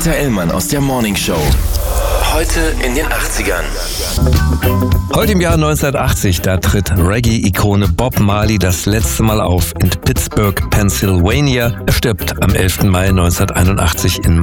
Peter Illmann aus der Morning Show. Heute in den 80ern. Heute im Jahr 1980, da tritt Reggae-Ikone Bob Marley das letzte Mal auf in Pittsburgh, Pennsylvania. Er stirbt am 11. Mai 1981 in